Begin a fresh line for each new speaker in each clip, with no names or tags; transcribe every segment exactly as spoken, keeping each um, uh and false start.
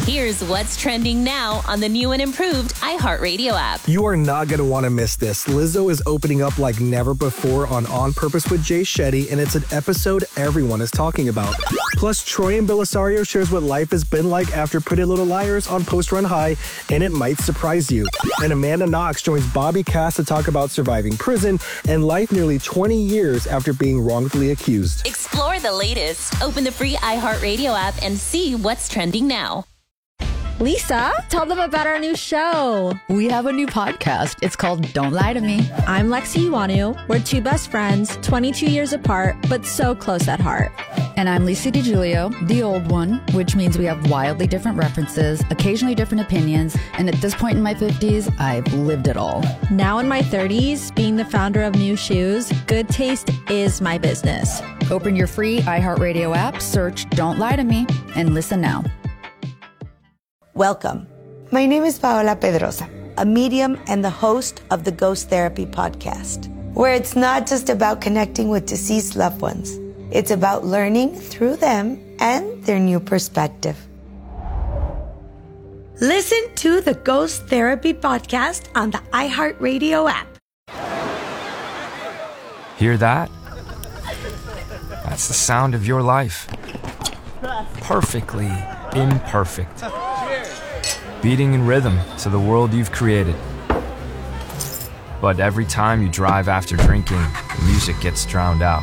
Here's what's trending now on the new and improved iHeartRadio app.
You are not going to want to miss this. Lizzo is opening up like never before on On Purpose with Jay Shetty, and it's an episode everyone is talking about. Plus, Troy and Belisario shares what life has been like after Pretty Little Liars on Post Run High, and it might surprise you. And Amanda Knox joins Bobby Cass to talk about surviving prison and life nearly twenty years after being wrongfully accused.
Explore the latest. Open the free iHeartRadio app and see what's trending now.
Lisa, tell them about our new show.
We have a new podcast. It's called Don't Lie to Me.
I'm Lexi Iwanu. We're two best friends, twenty-two years apart, but so close at heart.
And I'm Lisa DiGiulio, the old one, which means we have wildly different references, occasionally different opinions, and at this point in my fifties, I've lived it all.
Now in my thirties, being the founder of New Shoes, good taste is my business.
Open your free iHeartRadio app, search Don't Lie to Me, and listen now.
Welcome. My name is Paola Pedrosa, a medium and the host of the Ghost Therapy podcast, where it's not just about connecting with deceased loved ones. It's about learning through them and their new perspective. Listen to the Ghost Therapy podcast on the iHeartRadio app.
Hear that? That's the sound of your life. Perfectly imperfect. Beating in rhythm to the world you've created. But every time you drive after drinking, the music gets drowned out.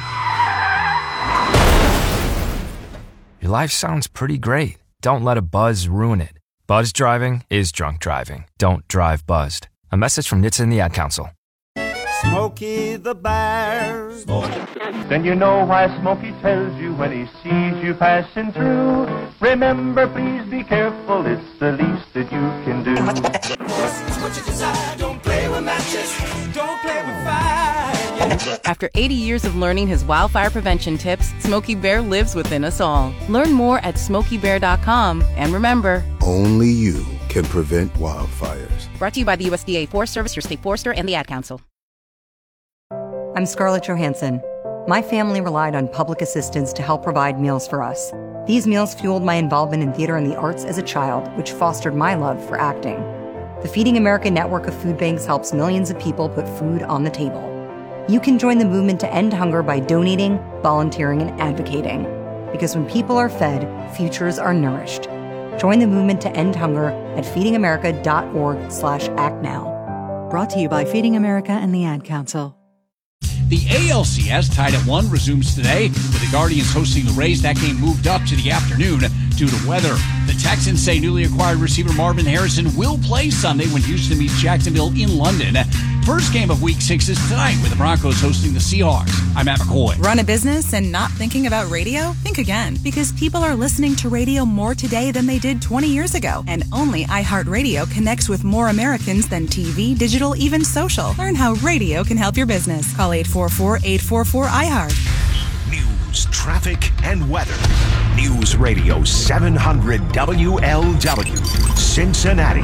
Your life sounds pretty great. Don't let a buzz ruin it. Buzz driving is drunk driving. Don't drive buzzed. A message from N H T S A and the Ad Council.
Smokey the Bear.
Then you know why Smokey tells you when he sees you passing through. Remember, please be careful, it's the least that you can do.
What you desire, don't play with matches, don't play with fire.
After eighty years of learning his wildfire prevention tips, Smokey Bear lives within us all. Learn more at smokey bear dot com. And remember,
only you can prevent wildfires.
Brought to you by the U S D A Forest Service, your state forester, and the Ad Council.
I'm Scarlett Johansson. My family relied on public assistance to help provide meals for us. These meals fueled my involvement in theater and the arts as a child, which fostered my love for acting. The Feeding America network of food banks helps millions of people put food on the table. You can join the movement to end hunger by donating, volunteering, and advocating. Because when people are fed, futures are nourished. Join the movement to end hunger at feeding america dot org slash act now.
Brought to you by Feeding America and the Ad Council.
The A L C S tied at one resumes today with the Guardians hosting the Rays. That game moved up to the afternoon due to weather. The Texans say newly acquired receiver Marvin Harrison will play Sunday when Houston meets Jacksonville in London. First game of Week six is tonight with the Broncos hosting the Seahawks. I'm Matt McCoy.
Run a business and not thinking about radio? Think again, because people are listening to radio more today than they did twenty years ago. And only iHeartRadio connects with more Americans than T V, digital, even social. Learn how radio can help your business. Call eight four four, eight four four, I heart.
News, traffic, and weather. News Radio seven hundred W L W, Cincinnati.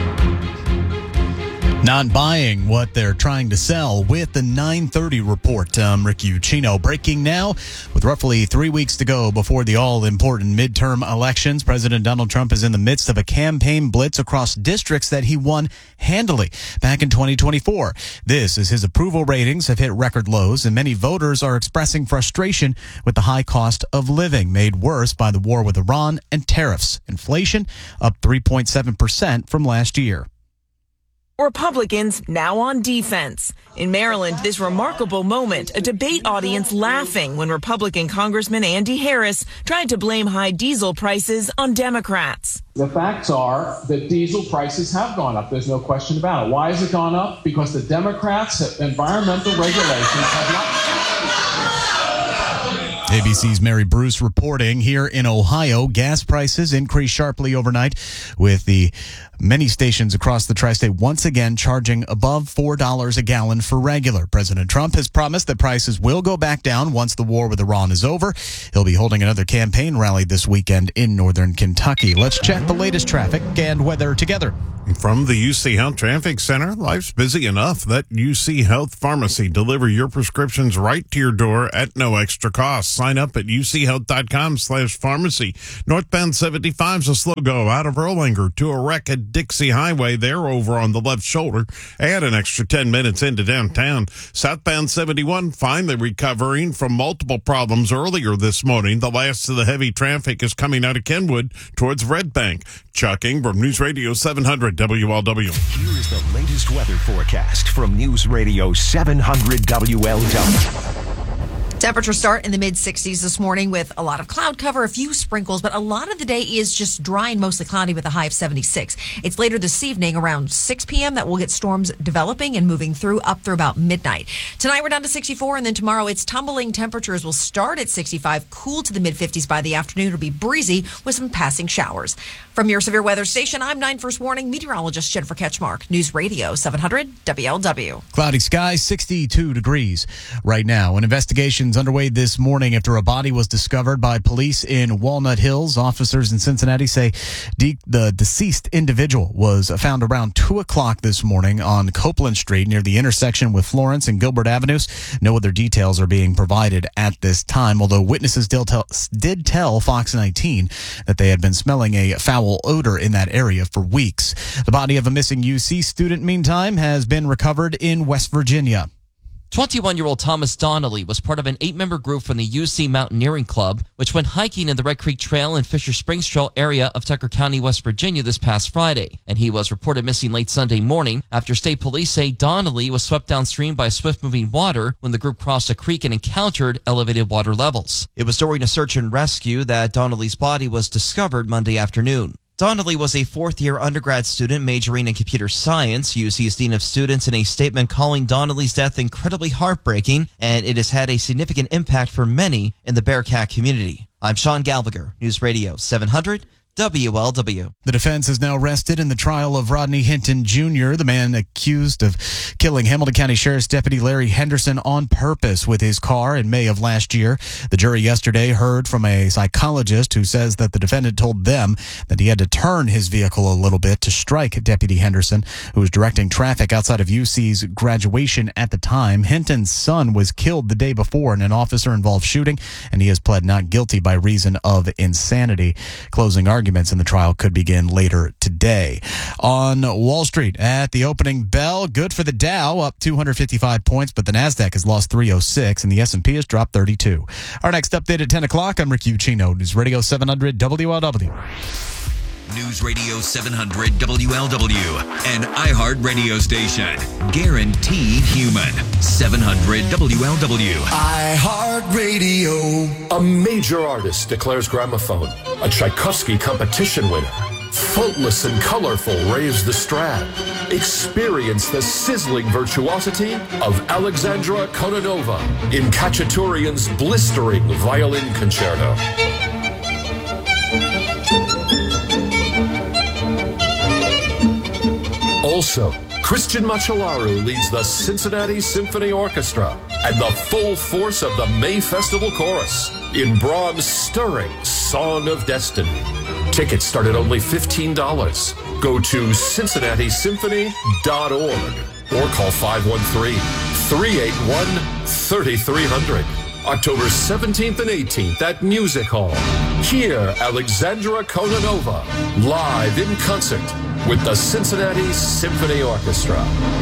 Not buying what they're trying to sell with the nine thirty report. I'm Rick Ucchino. Breaking now, with roughly three weeks to go before the all-important midterm elections, President Donald Trump is in the midst of a campaign blitz across districts that he won handily back in twenty twenty-four. This as his approval ratings have hit record lows, and many voters are expressing frustration with the high cost of living, made worse by the war with Iran and tariffs. Inflation up three point seven percent from last year.
Republicans now on defense. In Maryland, this remarkable moment, a debate audience laughing when Republican Congressman Andy Harris tried to blame high diesel prices on Democrats.
The facts are that diesel prices have gone up. There's no question about it. Why has it gone up? Because the Democrats' environmental regulations have not...
A B C's Mary Bruce reporting here in Ohio. Gas prices increased sharply overnight, with the many stations across the tri-state once again charging above four dollars a gallon for regular. President Trump has promised that prices will go back down once the war with Iran is over. He'll be holding another campaign rally this weekend in northern Kentucky. Let's check the latest traffic and weather together.
From the U C Health Traffic Center, life's busy enough that U C Health Pharmacy deliver your prescriptions right to your door at no extra cost. Sign Sign up at uchealth.com slash pharmacy. Northbound seventy-five is a slow go out of Erlanger to a wreck at Dixie Highway. They're over on the left shoulder. Add an extra ten minutes into downtown. Southbound seventy-one finally recovering from multiple problems earlier this morning. The last of the heavy traffic is coming out of Kenwood towards Red Bank. Chuck Ingram, News Radio seven hundred W L W.
Here is the latest weather forecast from News Radio seven hundred W L W.
Temperatures start in the mid sixties this morning with a lot of cloud cover, a few sprinkles, but a lot of the day is just dry and mostly cloudy with a high of seventy-six. It's later this evening around six p.m. that we'll get storms developing and moving through up through about midnight. Tonight we're down to sixty-four, and then tomorrow it's tumbling. Temperatures will start at sixty-five, cool to the mid fifties by the afternoon. It'll be breezy with some passing showers. From your severe weather station, I'm nine First Warning meteorologist Jennifer Ketchmark, News Radio seven hundred W L W.
Cloudy skies, sixty-two degrees right now. An investigation underway this morning after a body was discovered by police in Walnut Hills. Officers in Cincinnati say de- the deceased individual was found around two o'clock this morning on Copeland Street near the intersection with Florence and Gilbert Avenues. No other details are being provided at this time, although witnesses did tell, did tell Fox nineteen that they had been smelling a foul odor in that area for weeks. The body of a missing U C student, meantime, has been recovered in West Virginia.
twenty-one-year-old Thomas Donnelly was part of an eight-member group from the U C Mountaineering Club, which went hiking in the Red Creek Trail and Fisher Springs Trail area of Tucker County, West Virginia this past Friday, and he was reported missing late Sunday morning after state police say Donnelly was swept downstream by swift-moving water when the group crossed a creek and encountered elevated water levels. It was during a search and rescue that Donnelly's body was discovered Monday afternoon. Donnelly was a fourth-year undergrad student majoring in computer science. U C's Dean of Students in a statement calling Donnelly's death incredibly heartbreaking, and it has had a significant impact for many in the Bearcat community. I'm Sean Galviger, News Radio seven hundred W L W.
The defense has now rested in the trial of Rodney Hinton Junior, the man accused of killing Hamilton County Sheriff's Deputy Larry Henderson on purpose with his car in May of last year. The jury yesterday heard from a psychologist who says that the defendant told them that he had to turn his vehicle a little bit to strike Deputy Henderson, who was directing traffic outside of U C's graduation at the time. Hinton's son was killed the day before in an officer-involved shooting, and he has pled not guilty by reason of insanity. Closing arguments in the trial could begin later today. On Wall Street at the opening bell, good for the Dow, up two hundred fifty-five points, but the NASDAQ has lost three oh six and the S and P has dropped thirty-two. Our next update at ten o'clock, I'm Rick Ucchino, News Radio seven hundred W L W.
News Radio seven hundred W L W, an iHeart radio station. Guaranteed human. seven hundred W L W.
iHeart Radio. A major artist declares gramophone. A Tchaikovsky competition winner. Faultless and colorful raise the Strad. Experience the sizzling virtuosity of Alexandra Kononova in Khachaturian's blistering violin concerto. Also, Christian Machalaru leads the Cincinnati Symphony Orchestra and the full force of the May Festival Chorus in Brahms' stirring Song of Destiny. Tickets start at only fifteen dollars. Go to cincinnati symphony dot org or call five one three, three eight one, three three zero zero. October seventeenth and eighteenth at Music Hall. Hear Alexandra Kononova live in concert with the Cincinnati Symphony Orchestra.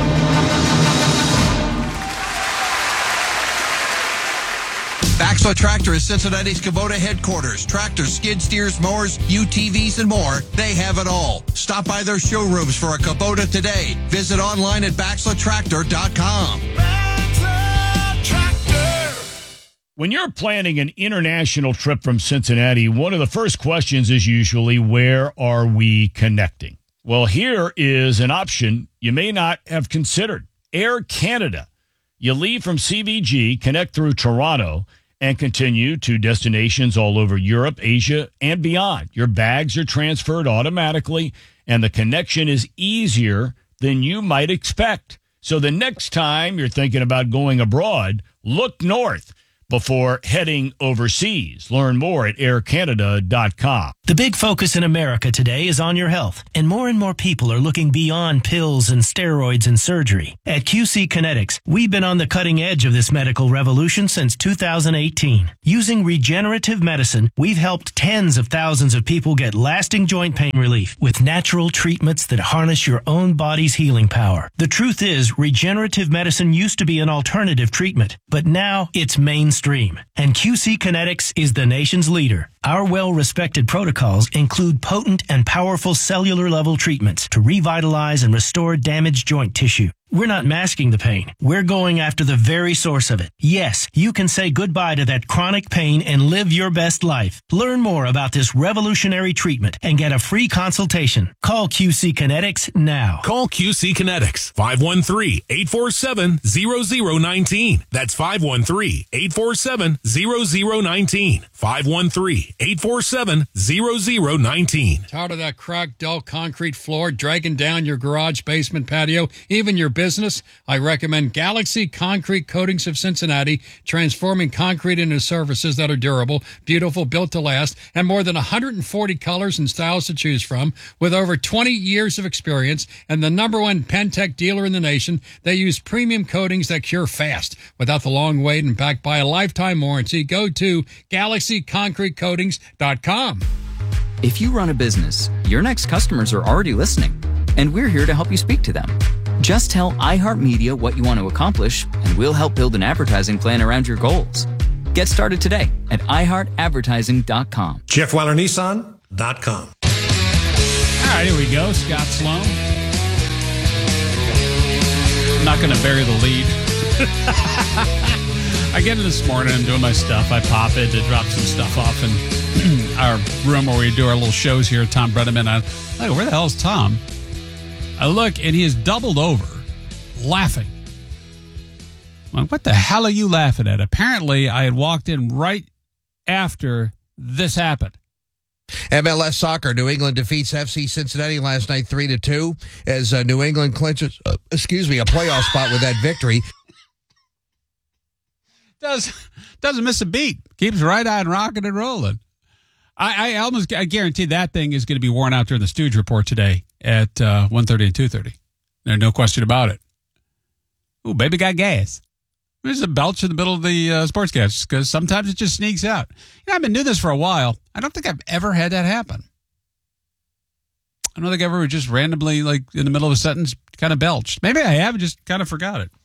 Baxla Tractor is Cincinnati's Kubota headquarters. Tractors, skid steers, mowers, U T Vs, and more. They have it all. Stop by their showrooms for a Kubota today. Visit online at baxla tractor dot com.
When you're planning an international trip from Cincinnati, one of the first questions is usually, where are we connecting? Well, here is an option you may not have considered. Air Canada. You leave from C V G, connect through Toronto, and continue to destinations all over Europe, Asia, and beyond. Your bags are transferred automatically, and the connection is easier than you might expect. So the next time you're thinking about going abroad, look north before heading overseas. Learn more at air canada dot com.
The big focus in America today is on your health, and more and more people are looking beyond pills and steroids and surgery. At Q C Kinetics, we've been on the cutting edge of this medical revolution since two thousand eighteen. Using regenerative medicine, we've helped tens of thousands of people get lasting joint pain relief with natural treatments that harness your own body's healing power. The truth is, regenerative medicine used to be an alternative treatment, but now it's mainstream. And Q C Kinetics is the nation's leader. Our well-respected protocols include potent and powerful cellular-level treatments to revitalize and restore damaged joint tissue. We're not masking the pain. We're going after the very source of it. Yes, you can say goodbye to that chronic pain and live your best life. Learn more about this revolutionary treatment and get a free consultation. Call Q C Kinetics now.
Call Q C Kinetics, five one three, eight four seven, zero zero one nine. That's five one three, eight four seven, zero zero one nine. five one three, eight four seven, zero zero one nine.
Tired of that cracked, dull concrete floor dragging down your garage, basement, patio, even your business? I recommend Galaxy Concrete Coatings of Cincinnati, transforming concrete into surfaces that are durable, beautiful, built to last, and more than one hundred forty colors and styles to choose from. With over twenty years of experience and the number one Pentec dealer in the nation, they use premium coatings that cure fast without the long wait and backed by a lifetime warranty. Go to galaxy concrete coatings dot com.
If you run a business, your next customers are already listening, and we're here to help you speak to them. Just tell iHeartMedia what you want to accomplish, and we'll help build an advertising plan around your goals. Get started today at i heart advertising dot com.
Jeff Weiler Nissan dot com.
All right, here we go. Scott Sloan. I'm not going to bury the lead. I get in this morning, I'm doing my stuff. I pop it to drop some stuff off in our room where we do our little shows here. Tom Bredeman. I like, where the hell is Tom? I look, and he is doubled over, laughing. I'm like, what the hell are you laughing at? Apparently, I had walked in right after this happened.
M L S Soccer, New England defeats F C Cincinnati last night three to two as uh, New England clinches, uh, excuse me, a playoff spot with that victory.
Does, doesn't miss a beat. Keeps right on rocking and rolling. I, I almost I guarantee that thing is going to be worn out during the Stooge Report today at uh, one thirty and two thirty. There's no question about it. Ooh, baby got gas. There's a belch in the middle of the uh, sportscast because sometimes it just sneaks out. You know, I've been doing this for a while. I don't think I've ever had that happen. I don't think I've ever just randomly, like, in the middle of a sentence, kind of belched. Maybe I have, just kind of forgot it.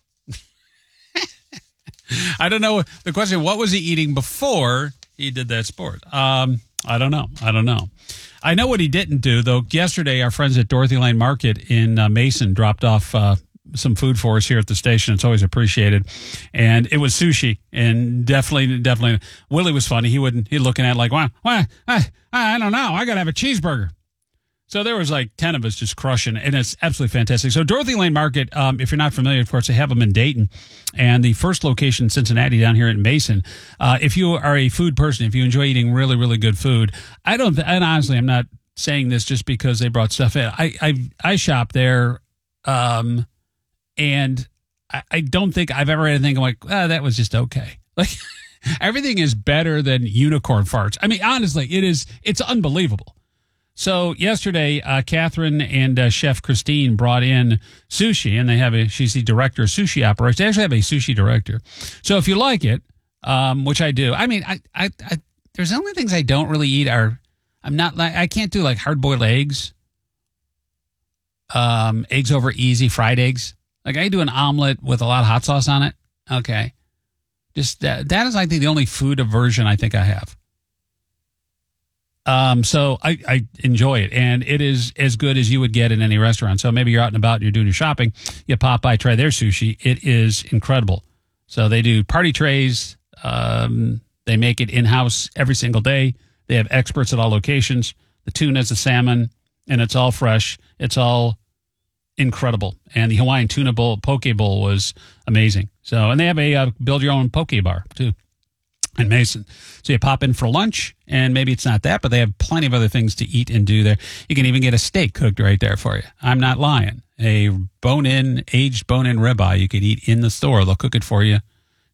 I don't know. The question, what was he eating before he did that sport? Um, I don't know. I don't know. I know what he didn't do, though. Yesterday, our friends at Dorothy Lane Market in uh, Mason dropped off uh, some food for us here at the station. It's always appreciated. And it was sushi. And definitely, definitely, Willie was funny. He wouldn't, he looking at it like, well, well I, I don't know. I got to have a cheeseburger. So there was like ten of us just crushing, and it's absolutely fantastic. So Dorothy Lane Market, um, if you're not familiar, of course, they have them in Dayton, and the first location in Cincinnati down here in Mason. Uh, if you are a food person, if you enjoy eating really, really good food, I don't, and honestly, I'm not saying this just because they brought stuff in. I I, I shop there, um, and I, I don't think I've ever had anything I'm like, ah, that was just okay. Like everything is better than unicorn farts. I mean, honestly, it is. It's unbelievable. So yesterday, uh, Catherine and uh, Chef Christine brought in sushi, and they have a, she's the director of sushi operations. They actually have a sushi director. So if you like it, um, which I do, I mean, I, I, I, there's only things I don't really eat are, I'm not like, I can't do like hard boiled eggs, um, eggs over easy, fried eggs. Like I do an omelet with a lot of hot sauce on it. Okay. Just that, that is, I think, the only food aversion I think I have. Um, so I, I enjoy it, and it is as good as you would get in any restaurant. So maybe you're out and about and you're doing your shopping, you pop by, try their sushi. It is incredible. So they do party trays. Um, they make it in-house every single day. They have experts at all locations. The tuna's the salmon, and it's all fresh. It's all incredible. And the Hawaiian tuna bowl, poke bowl was amazing. So, and they have a uh, build your own poke bar too. In Mason. So you pop in for lunch, and maybe it's not that, but they have plenty of other things to eat and do there. You can even get a steak cooked right there for you. I'm not lying. A bone-in, aged bone-in ribeye you could eat in the store. They'll cook it for you.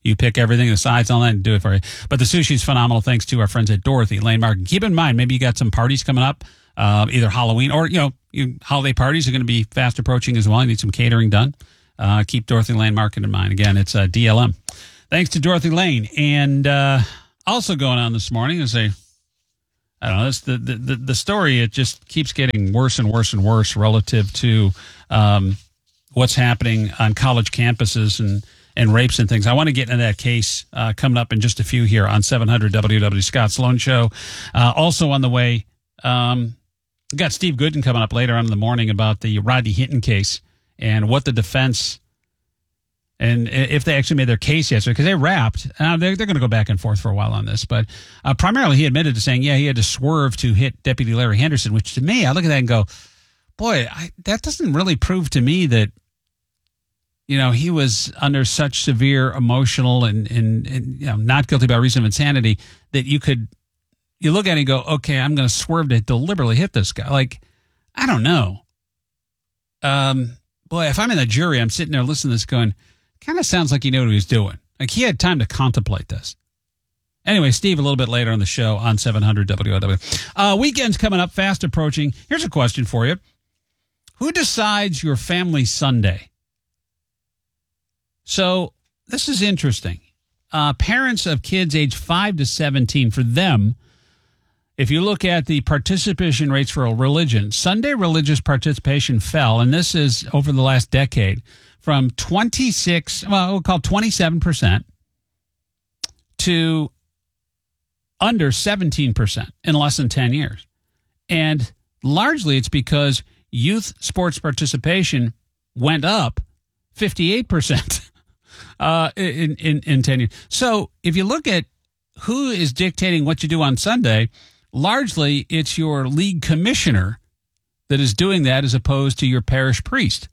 You pick everything, the sides, all that, and do it for you. But the sushi is phenomenal thanks to our friends at Dorothy Lane Market. Keep in mind, maybe you got some parties coming up, uh, either Halloween or, you know, you, holiday parties are going to be fast approaching as well. You need some catering done. Uh, keep Dorothy Lane Market in mind. Again, it's uh, D L M. Thanks to Dorothy Lane. And uh, also going on this morning is a, I don't know, it's the, the, the story, it just keeps getting worse and worse and worse relative to um, what's happening on college campuses and and rapes and things. I want to get into that case uh, coming up in just a few here on seven hundred W W Scott Sloan Show. Uh, also on the way, um, we got Steve Gooden coming up later on in the morning about the Rodney Hinton case and what the defense, and if they actually made their case yesterday, because they wrapped. Uh, they're they're going to go back and forth for a while on this. But uh, primarily he admitted to saying, yeah, he had to swerve to hit Deputy Larry Henderson, which to me, I look at that and go, boy, I, that doesn't really prove to me that, you know, he was under such severe emotional and, and, and you know, not guilty by reason of insanity that you could, you look at it and go, okay, I'm going to swerve to deliberately hit this guy. Like, I don't know. Um, boy, if I'm in the jury, I'm sitting there listening to this going, kind of sounds like he knew what he was doing. Like he had time to contemplate this. Anyway, Steve, a little bit later on the show on seven hundred W L W. Uh, weekend's coming up, fast approaching. Here's a question for you. Who decides your family Sunday? So this is interesting. Uh, parents of kids age five to seventeen, for them, if you look at the participation rates for religion, Sunday religious participation fell, and this is over the last decade, from twenty-six, well, we'll call twenty-seven percent to under seventeen percent in less than ten years. And largely it's because youth sports participation went up fifty-eight percent. Uh, in, in, in ten years. So if you look at who is dictating what you do on Sunday, largely it's your league commissioner that is doing that as opposed to your parish priest.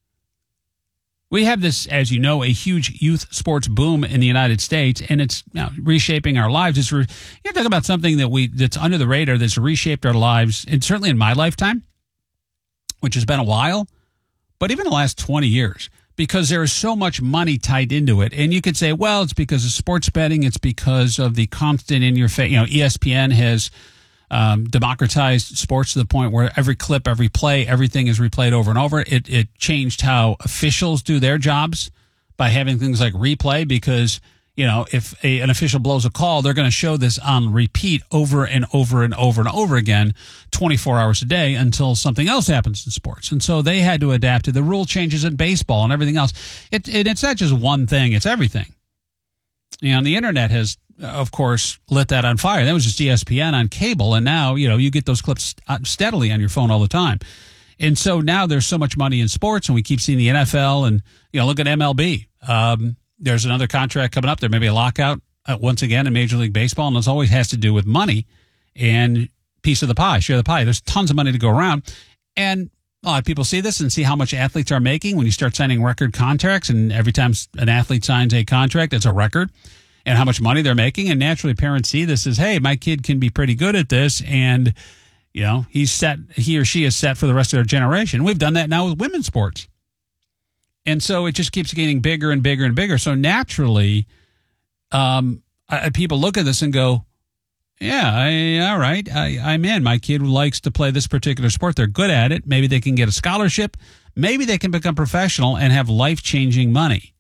We have this, as you know, a huge youth sports boom in the United States, and it's you know, reshaping our lives. It's re- you're talking about something that we that's under the radar that's reshaped our lives, and certainly in my lifetime, which has been a while, but even the last twenty years. Because there is so much money tied into it. And you could say, well, it's because of sports betting. It's because of the constant in your face. You know, E S P N has um, democratized sports to the point where every clip, every play, everything is replayed over and over. It, it changed how officials do their jobs by having things like replay because, you know, if a, an official blows a call, they're going to show this on repeat over and over and over and over again, twenty-four hours a day until something else happens in sports. And so they had to adapt to the rule changes in baseball and everything else. It, it, it's not just one thing, it's everything. You know, and the internet has, of course, lit that on fire. That was just E S P N on cable. And now, you know, you get those clips steadily on your phone all the time. And so now there's so much money in sports, and we keep seeing the N F L and, you know, look at M L B. Um, There's another contract coming up. There may be a lockout uh, once again in Major League Baseball, and this always has to do with money and piece of the pie, share the pie. There's tons of money to go around, and a lot of people see this and see how much athletes are making when you start signing record contracts, and every time an athlete signs a contract, it's a record, and how much money they're making, and naturally parents see this as, hey, my kid can be pretty good at this, and you know he's set, he or she is set for the rest of their generation. We've done that now with women's sports. And so it just keeps getting bigger and bigger and bigger. So naturally, um, I, people look at this and go, yeah, I, all right, I, I'm in. My kid likes to play this particular sport. They're good at it. Maybe they can get a scholarship. Maybe they can become professional and have life-changing money.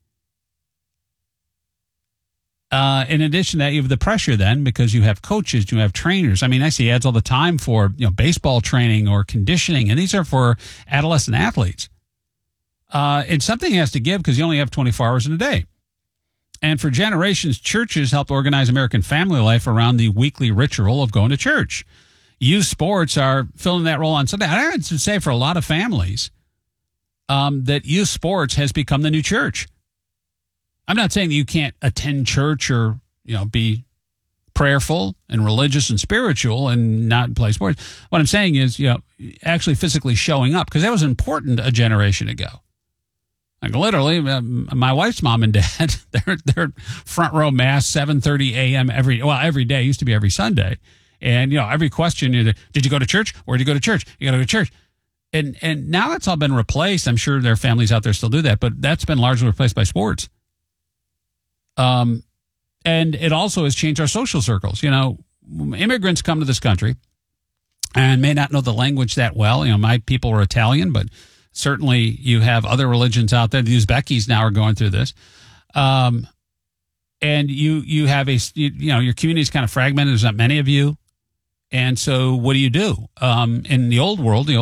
Uh, in addition to that, you have the pressure then because you have coaches, you have trainers. I mean, I see ads all the time for you know baseball training or conditioning, and these are for adolescent athletes. Uh, and something has to give because you only have twenty-four hours in a day. And for generations, churches helped organize American family life around the weekly ritual of going to church. Youth sports are filling that role on Sunday. I would say for a lot of families um, that youth sports has become the new church. I'm not saying that you can't attend church or you know be prayerful and religious and spiritual and not play sports. What I'm saying is, you know, actually physically showing up because that was important a generation ago. Like literally, um, my wife's mom and dad, they're, they're front row mass, seven thirty a.m. every, well, every day. It used to be every Sunday. And, you know, every question, either, did you go to church? Where did you go to church? You got to go to church. And and now that's all been replaced. I'm sure there are families out there still do that, but that's been largely replaced by sports. Um, and it also has changed our social circles. You know, immigrants come to this country and may not know the language that well. You know, my people are Italian, but certainly you have other religions out there. The Uzbekis now are going through this. Um, and you, you have a, you, you know, your community is kind of fragmented. There's not many of you. And so what do you do? Um, in the old world, the old